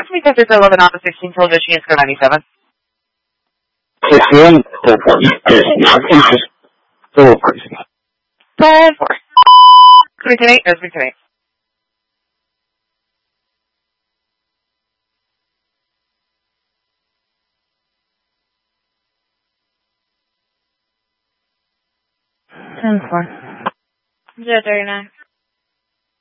to me because it's 11 off of 16 till Michigan Square 97. It's the end. It's just a little crazy. 10-4. Speak to me, or speak to me. Yeah, 39.